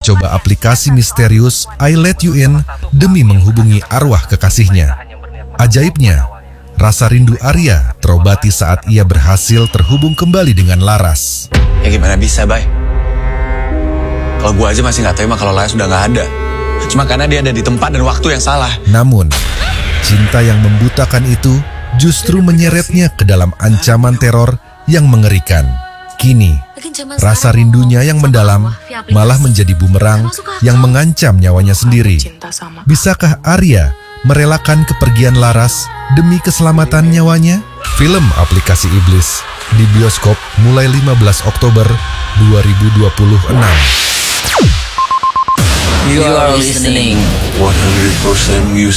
mencoba aplikasi misterius I Let You In demi menghubungi arwah kekasihnya. Ajaibnya, rasa rindu Arya terobati saat ia berhasil terhubung kembali dengan Laras. Ya gimana bisa, Bay? Kalau gue aja masih nggak terima kalau Laras sudah nggak ada. Cuma karena dia ada di tempat dan waktu yang salah. Namun, cinta yang membutakan itu justru menyeretnya ke dalam ancaman teror yang mengerikan. Kini, rasa rindunya yang mendalam malah menjadi bumerang yang mengancam nyawanya sendiri. Bisakah Arya merelakan kepergian Laras demi keselamatan nyawanya? Film Aplikasi Iblis di bioskop mulai 15 Oktober 2026. You are listening 100% music.